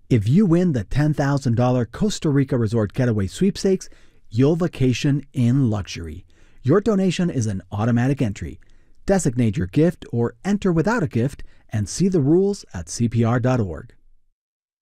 If you win the $10,000 Costa Rica Resort Getaway Sweepstakes, you'll vacation in luxury. Your donation is an automatic entry. Designate your gift or enter without a gift and see the rules at CPR.org.